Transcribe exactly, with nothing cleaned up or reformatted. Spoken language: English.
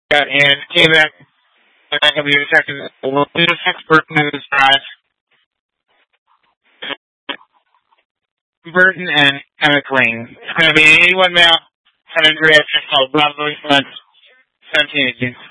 got in, came back, and I can be detected. We'll do this expert news drive. Burton and Emma Clean. It's going to be an eighty-one male, had a reaction called Bob Louis seventeen eighteen.